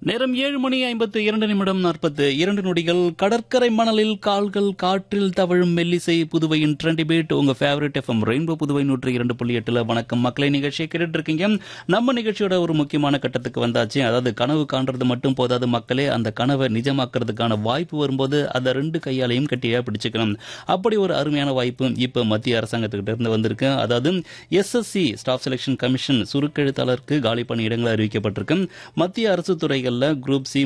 நேரம் 7:52 கடற்கரை மணலில் கால்கள் காற்றில் தவழும் மெல்லிசை புதுவையின் ட்ரெண்ட் டிபேட் உங்க ஃபேவரட் எஃப்எம் ரெயின்போ புதுவை 102.8 வணக்கம் மக்களை நிகழ்ச்சியை கேட்டுட்டு இருக்கீங்க. நம்ம நிகழ்ச்சியோட ஒரு முக்கியமான கட்டத்துக்கு வந்தாச்சு. அதாவது கனவு காண்றது மட்டும் போதாது மக்களே, அந்த கனவை நிஜமாக்குறதுக்கான வாய்ப்பு வரும்போது அதை 2 கையாலையும் கட்டியா பிடிச்சுக்கணும். அப்படி ஒரு அருமையான வாய்ப்பு இப்ப மத்திய அரசாங்கத்துக்கிட்ட இருந்து வந்திருக்கு. அதாவது எஸ்எஸ்சி ஸ்டாஃப் செலக்ஷன் கமிஷன் சுருக்கெழுத்தாளருக்கு காலி பணியிடங்கள் அறிவிக்கப்பட்டிருக்கு. மத்திய அரசு துறைகள்ல குரூப் சி